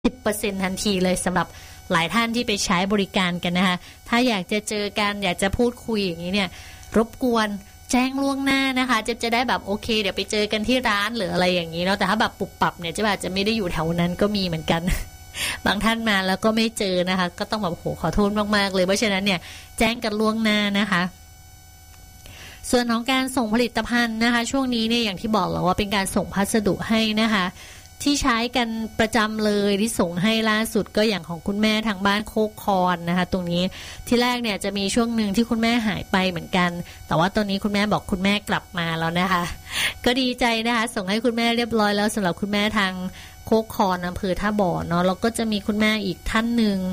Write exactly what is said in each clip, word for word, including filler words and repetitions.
สิบเปอร์เซ็นต์ ทันทีเลยสำหรับหลายท่านที่ไปใช้บริการกันนะคะถ้าอยากจะเจอกันอยากจะพูดคุยอย่างนี้เนี่ยรบกวนแจ้งล่วงหน้านะคะจะจะได้แบบโอเคเดี๋ยวไปเจอกันที่ร้านหรืออะไรอย่างนี้เนาะแต่ถ้าแบบปุบปับเนี่ยจะอาจจะไม่ได้อยู่แถวนั้นก็มีเหมือนกัน บางท่านมาแล้วก็ไม่เจอนะคะก็ต้องแบบโหขอโทษมากๆเลยเพราะฉะนั้นเนี่ยแจ้งกันล่วงหน้านะคะส่วนของการส่งผลิตภัณฑ์นะคะช่วงนี้เนี่ยอย่างที่บอกแล้วว่าเป็นการส่งพัสดุให้นะคะที่ใช้กันประจำเลยที่ส่งให้ล่าสุดก็อย่างของคุณแม่ทางบ้านโคกคอนนะคะตรงนี้ที่แรกเนี่ยจะมีช่วงหนึ่งที่คุณแม่หายไปเหมือนกันแต่ว่าตอนนี้คุณแม่บอกคุณแม่กลับมาแล้วนะคะก็ดีใจนะคะส่งให้คุณแม่เรียบร้อยแล้วสำหรับคุณแม่ทางโคกคอนอำเภอท่าบ่อเนาะแล้วก็จะมีคุณแม่อีกท่านหนึ่ง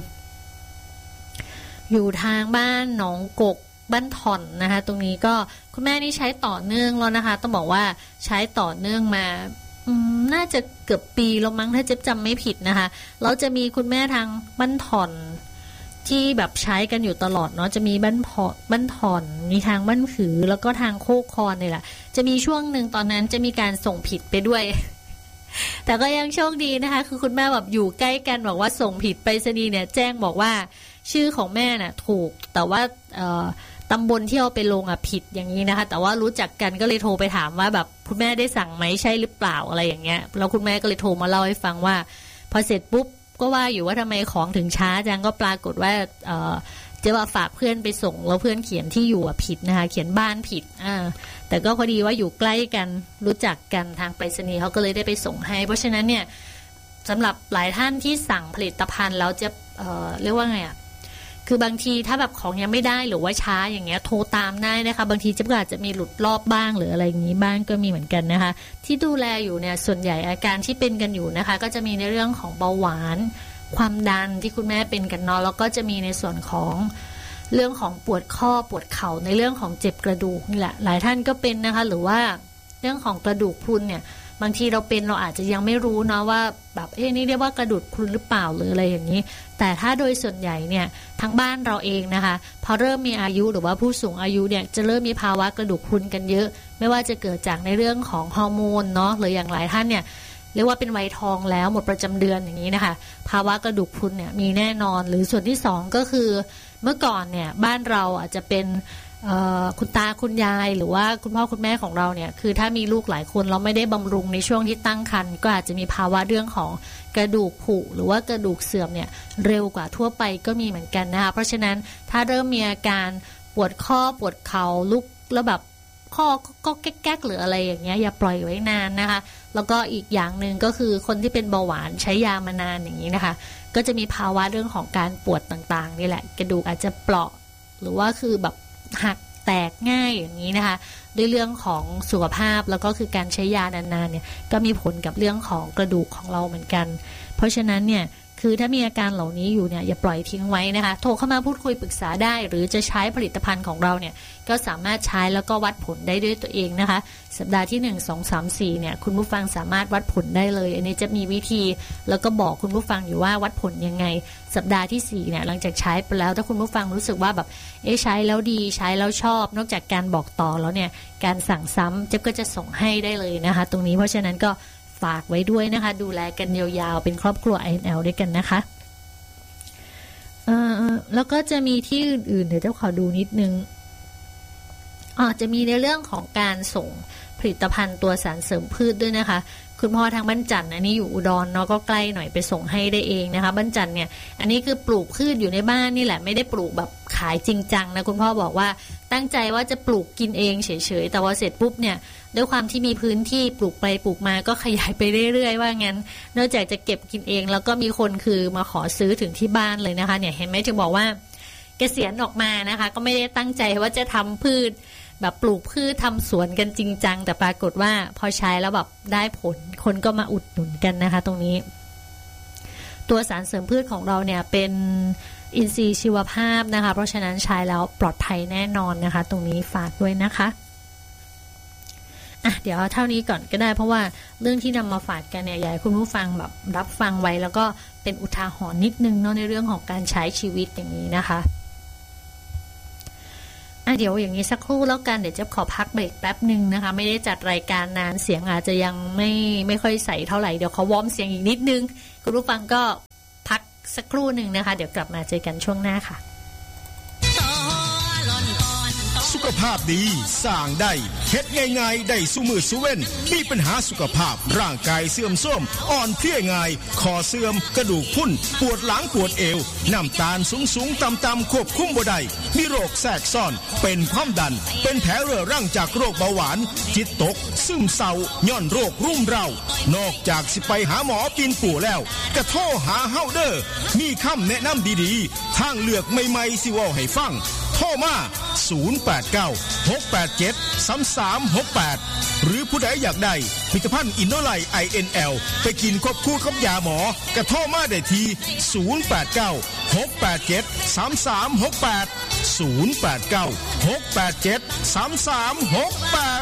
อยู่ทางบ้านหนองกกบ้านถ่อนนะคะตรงนี้ก็คุณแม่นี่ใช้ต่อเนื่องแล้วนะคะต้องบอกว่าใช้ต่อเนื่องมาน่าจะเกือบปีแล้วมั้งถ้าเจ๊จำไม่ผิดนะคะแล้วจะมีคุณแม่ทางบ้านถ่อนที่แบบใช้กันอยู่ตลอดเนาะจะมีบ้านพอบ้านถ่อนมีทางบ้านผือแล้วก็ทางโคกคอนนี่แหละจะมีช่วงหนึ่งตอนนั้นจะมีการส่งผิดไปด้วย แต่ก็ยังโชคดีนะคะคือคุณแม่แบบอยู่ใกล้กันบอกว่าส่งผิดไปรษณีย์เนี่ยแจ้งบอกว่าชื่อของแม่น่ะถูกแต่ว่าเอ่อตำบลที่เอาไปลงอ่ะผิดอย่างนี้นะคะแต่ว่ารู้จักกันก็เลยโทรไปถามว่าแบบคุณแม่ได้สั่งไหมใช่หรือเปล่าอะไรอย่างเงี้ยแล้วคุณแม่ก็เลยโทรมาเล่าให้ฟังว่าพอเสร็จปุ๊บก็ว่าอยู่ว่าทำไมของถึงช้าจังก็ปรากฏว่าเอ่อเจ๊ว่าฝากเพื่อนไปส่งแล้วเพื่อนเขียนที่อยู่อ่ะผิดนะคะเขียนบ้านผิดอ่าแต่ก็พอดีว่าอยู่ใกล้กันรู้จักกันทางไปรษณีย์เขาก็เลยได้ไปส่งให้เพราะฉะนั้นเนี่ยสำหรับหลายท่านที่สั่งผลิตภัณฑ์แล้วจะเอ่อเรียกว่าไงอ่ะคือบางทีถ้าแบบของยังไม่ได้หรือว่าช้าอย่างเงี้ยโทรตามได้นะคะบางทีเจ๊ก็อาจจะมีหลุดรอบบ้างหรืออะไรอย่างนี้บ้างก็มีเหมือนกันนะคะที่ดูแลอยู่เนี่ยส่วนใหญ่อาการที่เป็นกันอยู่นะคะก็จะมีในเรื่องของเบาหวานความดันที่คุณแม่เป็นกันเนาะแล้วก็จะมีในส่วนของเรื่องของปวดข้อปวดเข่าในเรื่องของเจ็บกระดูกนี่แหละหลายท่านก็เป็นนะคะหรือว่าเรื่องของกระดูกพรุนเนี่ยบางทีเราเป็นเราอาจจะยังไม่รู้เนาะว่าแบบเอ๊ะนี่เรียกว่ากระดูกพรุนหรือเปล่าหรืออะไรอย่างนี้แต่ถ้าโดยส่วนใหญ่เนี่ยทั้งบ้านเราเองนะคะพอเริ่มมีอายุหรือว่าผู้สูงอายุเนี่ยจะเริ่มมีภาวะกระดูกพรุนกันเยอะไม่ว่าจะเกิดจากในเรื่องของฮอร์โมนเนาะหรืออย่างหลายท่านเนี่ยเรียกว่าเป็นวัยทองแล้วหมดประจำเดือนอย่างนี้นะคะภาวะกระดูกพรุนเนี่ยมีแน่นอนหรือส่วนที่สองก็คือเมื่อก่อนเนี่ยบ้านเราอาจจะเป็นคุณตาคุณยายหรือว่าคุณพ่อคุณแม่ของเราเนี่ยคือถ้ามีลูกหลายคนเราไม่ได้บำรุงในช่วงที่ตั้งครรภ์ก็อาจจะมีภาวะเรื่องของกระดูกผุหรือว่ากระดูกเสื่อมเนี่ยเร็วกว่าทั่วไปก็มีเหมือนกันนะคะเพราะฉะนั้นถ้าเริ่มมีอาการปวดข้อปวดเข่าลุกแล้วแบบข้อก็แก๊กๆหรืออะไรอย่างเงี้ยอย่าปล่อยไว้นานนะคะแล้วก็อีกอย่างนึงก็คือคนที่เป็นเบาหวานใช้ยามานานอย่างนี้นะคะก็จะมีภาวะเรื่องของการปวดต่างๆนี่แหละกระดูกอาจจะเปราะหรือว่าคือแบบหักแตกง่ายอย่างนี้นะคะด้วยเรื่องของสุขภาพแล้วก็คือการใช้ยานานๆเนี่ยก็มีผลกับเรื่องของกระดูกของเราเหมือนกันเพราะฉะนั้นเนี่ยคือถ้ามีอาการเหล่านี้อยู่เนี่ยอย่าปล่อยทิ้งไว้นะคะโทรเข้ามาพูดคุยปรึกษาได้หรือจะใช้ผลิตภัณฑ์ของเราเนี่ยก็สามารถใช้แล้วก็วัดผลได้ด้วยตัวเองนะคะสัปดาห์ที่หนึ่ง สอง สาม สี่เนี่ยคุณผู้ฟังสามารถวัดผลได้เลยอันนี้จะมีวิธีแล้วก็บอกคุณผู้ฟังอยู่ว่าวัดผลยังไงสัปดาห์ที่สี่เนี่ยหลังจากใช้ไปแล้วถ้าคุณผู้ฟังรู้สึกว่าแบบเอ๊ะใช้แล้วดีใช้แล้วชอบนอกจากการบอกต่อแล้วเนี่ยการสั่งซ้ำเจ๊ก็จะส่งให้ได้เลยนะคะตรงนี้เพราะฉะนั้นก็ฝากไว้ด้วยนะคะดูแลกันยาวๆเป็นครอบครัว ไอ เอ็น แอล ด้วยกันนะคะเอ่อแล้วก็จะมีที่อื่นๆเดี๋ยวเจ้าขอดูนิดนึงอ๋อจะมีในเรื่องของการส่งผลิตภัณฑ์ตัวสารเสริมพืชด้วยนะคะคุณพ่อทางบ้านจันทร์อันนี้อยู่อุดรเนาะก็ใกล้หน่อยไปส่งให้ได้เองนะคะบ้านจันทร์เนี่ยอันนี้คือปลูกพืชอยู่ในบ้านนี่แหละไม่ได้ปลูกแบบขายจริงจังนะคุณพ่อบอกว่าตั้งใจว่าจะปลูกกินเองเฉยๆแต่ว่าเสร็จปุ๊บเนี่ยด้วยความที่มีพื้นที่ปลูกไปปลูกมาก็ขยายไปเรื่อยๆว่างั้นนอกจากจะเก็บกินเองแล้วก็มีคนคือมาขอซื้อถึงที่บ้านเลยนะคะเนี่ยเห็นไหมถึงบอกว่าเกษียณออกมานะคะก็ไม่ได้ตั้งใจว่าจะทำพืชแบบปลูกพืชทำสวนกันจริงจังแต่ปรากฏว่าพอใช้แล้วแบบได้ผลคนก็มาอุดหนุนกันนะคะตรงนี้ตัวสารเสริมพืชของเราเนี่ยเป็นอินทรีย์ชีวภาพนะคะเพราะฉะนั้นใช้แล้วปลอดภัยแน่นอนนะคะตรงนี้ฝากด้วยนะคะอ่ะเดี๋ยวเท่านี้ก่อนก็ได้เพราะว่าเรื่องที่นำมาฝากกันเนี่ยอยากให้คุณผู้ฟังแบบรับฟังไว้แล้วก็เป็นอุทาหรณ์นิดนึงเนาะในเรื่องของการใช้ชีวิตอย่างนี้นะคะออ่ะเดี๋ยวอย่างนี้สักครู่แล้วกันเดี๋ยวเจ๊ขอพักเบรกแป๊บหนึ่งนะคะไม่ได้จัดรายการนานเสียงอาจจะยังไม่ไม่ค่อยใสเท่าไหร่เดี๋ยวขอวอร์มเสียงอีกนิดนึงคุณผู้ฟังก็พักสักครู่หนึ่งนะคะเดี๋ยวกลับมาเจอกันช่วงหน้าค่ะสุขภาพดีสร้างได้เฮ็ดง่ายๆได้ซุมือซุเว้นมีปัญหาสุขภาพร่างกายเสื่อมโทรมอ่อนเพลียง่ายคอเสื่อมกระดูกพรุนปวดหลังปวดเอวน้ำตาลสูงๆต่ำๆควบคุมบ่ได้มีโรคแทรกซ้อนเป็นความดันเป็นแผลเรื้อรังจากโรคเบาหวานจิตตกซึมเศร้าย้อนโรครุ่มเร้านอกจากสิไปหาหมอปีนปู่แล้วก็โทรหาเฮาเด้อมีคำแนะนำดีๆทางเลือกใหม่ๆสิเว้าให้ฟังโทรมาศูนย์ แปด เก้า หก แปด เจ็ด สาม สาม หก แปดหรือผู้ใดอยากได้ผลิตภัณฑ์อินโนไลท์ ไอ เอ็น แอล ไปกินควบคู่กับยาหมอกระโทรมาได้ที่ศูนย์ แปด เก้า หก แปด เจ็ด สาม สาม หก แปด ศูนย์ แปด เก้า หก แปด เจ็ด สาม สาม หก แปด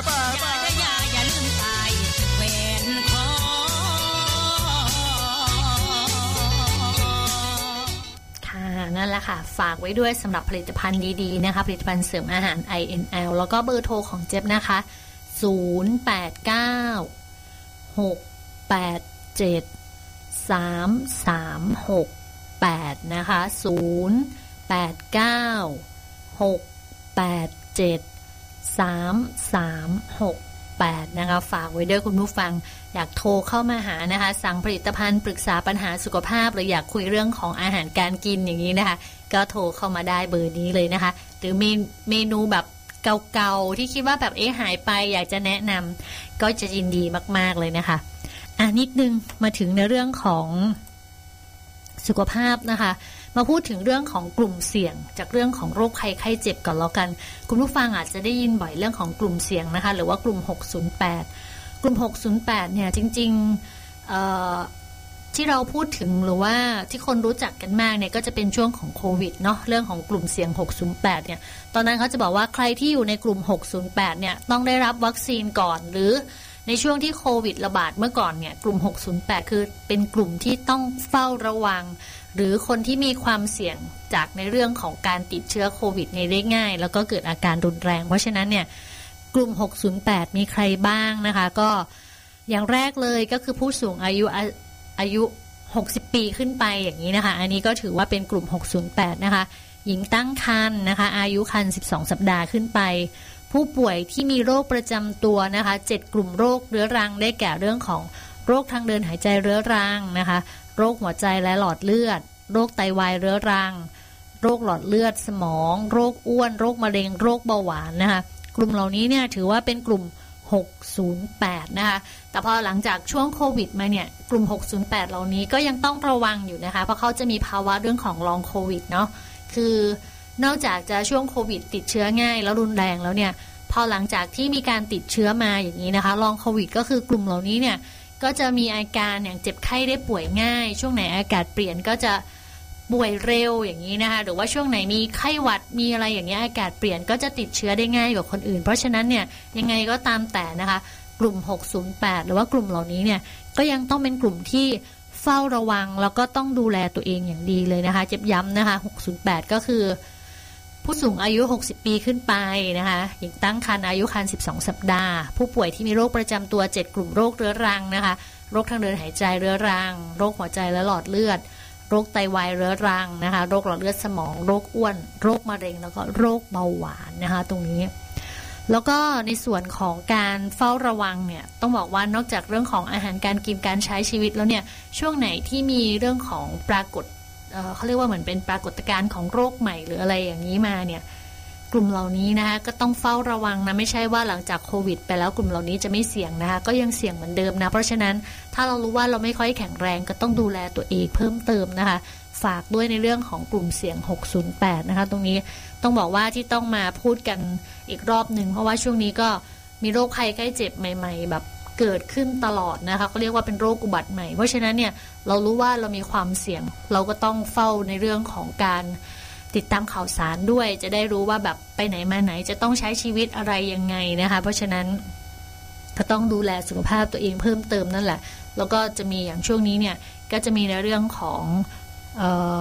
นั่นแหละค่ะฝากไว้ด้วยสำหรับผลิตภัณฑ์ดีๆนะคะผลิตภัณฑ์เสริมอาหาร ไอ เอ็น แอล แล้วก็เบอร์โทรของเจ๊บนะคะศูนย์ แปด เก้า หก แปด เจ็ด สาม สาม หก แปดนะคะศูนย์ แปด เก้า หก แปด เจ็ด สาม สาม หก แปดนะคะฝากไว้ด้วยคุณผู้ฟังอยากโทรเข้ามาหานะคะสั่งผลิตภัณฑ์ปรึกษาปัญหาสุขภาพหรืออยากคุยเรื่องของอาหารการกินอย่างนี้นะคะก็โทรเข้ามาได้เบอร์นี้เลยนะคะหรือมีเมนูแบบเก่าๆที่คิดว่าแบบเอ๊ะหายไปอยากจะแนะนำก็จะยินดีมากๆเลยนะคะอ่ะนิดนึงมาถึงในเรื่องของสุขภาพนะคะมาพูดถึงเรื่องของกลุ่มเสี่ยงจากเรื่องของโรคภัยไข้เจ็บก่อนแล้วกันคุณผู้ฟังอาจจะได้ยินบ่อยเรื่องของกลุ่มเสี่ยงนะคะหรือว่ากลุ่มหกศูนย์แปดกลุ่มหกศูนย์แปดเนี่ยจริงๆที่เราพูดถึงหรือว่าที่คนรู้จักกันมากเนี่ยก็จะเป็นช่วงของโควิดเนาะเรื่องของกลุ่มเสี่ยงหกศูนย์แปดเนี่ยตอนนั้นเขาจะบอกว่าใครที่อยู่ในกลุ่มหกศูนย์แปดเนี่ยต้องได้รับวัคซีนก่อนหรือในช่วงที่โควิดระบาดเมื่อก่อนเนี่ยกลุ่มหกศูนย์แปดคือเป็นกลุ่มที่ต้องเฝ้าระวังหรือคนที่มีความเสี่ยงจากในเรื่องของการติดเชื้อโควิดในได้ง่ายแล้วก็เกิดอาการรุนแรงเพราะฉะนั้นเนี่ยกลุ่มหกศูนย์แปดมีใครบ้างนะคะก็อย่างแรกเลยก็คือผู้สูงอายุอายุหกสิบปีขึ้นไปอย่างนี้นะคะอันนี้ก็ถือว่าเป็นกลุ่มหกศูนย์แปดนะคะหญิงตั้งครรภ์นะคะอายุครรภ์สิบสองสัปดาห์ขึ้นไปผู้ป่วยที่มีโรคประจำตัวนะคะเจ็ดกลุ่มโรคเรื้อรังได้แก่เรื่องของโรคทางเดินหายใจเรื้อรังนะคะโรคหัวใจและหลอดเลือดโรคไตวายเรื้อรังโรคหลอดเลือดสมองโรคอ้วนโรคมะเร็งโรคเบาหวานนะคะกลุ่มเหล่านี้เนี่ยถือว่าเป็นกลุ่มหกศูนย์แปดนะคะแต่พอหลังจากช่วงโควิดมาเนี่ยกลุ่มหกศูนย์แปดเหล่านี้ก็ยังต้องระวังอยู่นะคะเพราะเขาจะมีภาวะเรื่องของลองโควิดเนาะคือนอกจากจะช่วงโควิดติดเชื้อง่ายแล้วรุนแรงแล้วเนี่ยพอหลังจากที่มีการติดเชื้อมาอย่างนี้นะคะลองโควิดก็คือกลุ่มเหล่านี้เนี่ยก็จะมีอาการอย่างเจ็บไข้ได้ป่วยง่ายช่วงไหนอากาศเปลี่ยนก็จะป่วยเร็วอย่างนี้นะคะหรือว่าช่วงไหนมีไข้หวัดมีอะไรอย่างเงี้ยอากาศเปลี่ยนก็จะติดเชื้อได้ง่ายกว่าคนอื่นเพราะฉะนั้นเนี่ยยังไงก็ตามแต่นะคะกลุ่มหกศูนย์แปดหรือว่ากลุ่มเหล่านี้เนี่ยก็ยังต้องเป็นกลุ่มที่เฝ้าระวังแล้วก็ต้องดูแลตัวเองอย่างดีเลยนะคะเจ็บย้ำนะคะหกศูนย์แปดก็คือผู้สูงอายุหกสิบปีขึ้นไปนะคะหญิงตั้งครรภ์อายุครรภ์สิบสองสัปดาห์ผู้ป่วยที่มีโรคประจำตัวเจ็ดกลุ่มโรคเรื้อรังนะคะโรคทางเดินหายใจเรื้อรังโรคหัวใจและหลอดเลือดโรคไตวายเรื้อรังนะคะโรคหลอดเลือดสมองโรคอ้วนโรคมะเร็งแล้วก็โรคเบาหวานนะคะตรงนี้แล้วก็ในส่วนของการเฝ้าระวังเนี่ยต้องบอกว่านอกจากเรื่องของอาหารการกินการใช้ชีวิตแล้วเนี่ยช่วงไหนที่มีเรื่องของปรากฏ เอ่อ เขาเรียกว่าเหมือนเป็นปรากฏการณ์ของโรคใหม่หรืออะไรอย่างนี้มาเนี่ยกลุ่มเหล่านี้นะคะก็ต้องเฝ้าระวังนะไม่ใช่ว่าหลังจากโควิดไปแล้วกลุ่มเหล่านี้จะไม่เสี่ยงนะคะก็ยังเสี่ยงเหมือนเดิมนะเพราะฉะนั้นถ้าเรารู้ว่าเราไม่ค่อยแข็งแรงก็ต้องดูแลตัวเองเพิ่มเติมนะคะฝากด้วยในเรื่องของกลุ่มเสี่ยงหกศูนย์แปดนะคะตรงนี้ต้องบอกว่าที่ต้องมาพูดกันอีกรอบนึงเพราะว่าช่วงนี้ก็มีโรคภัยไข้เจ็บใหม่ๆแบบเกิดขึ้นตลอดนะคะเขาเรียกว่าเป็นโรคอุบัติใหม่เพราะฉะนั้นเนี่ยเรารู้ว่าเรามีความเสี่ยงเราก็ต้องเฝ้าในเรื่องของการติดตามข่าวสารด้วยจะได้รู้ว่าแบบไปไหนมาไหนจะต้องใช้ชีวิตอะไรยังไงนะคะเพราะฉะนั้นก็ต้องดูแลสุขภาพตัวเองเพิ่มเติมนั่นแหละแล้วก็จะมีอย่างช่วงนี้เนี่ยก็จะมีในเรื่องของเอ่อ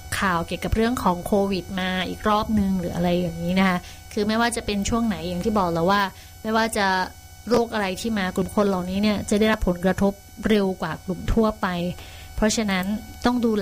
ข่าวเกี่ยวกับเรื่องของโควิดมาอีกรอบนึงหรืออะไรอย่างนี้นะคะคือไม่ว่าจะเป็นช่วงไหนอย่างที่บอกแล้วว่าไม่ว่าจะโรคอะไรที่มากลุ่มคนเหล่านี้เนี่ยจะได้รับผลกระทบเร็วกว่ากลุ่มทั่วไปเพราะฉะนั้นต้องดูแล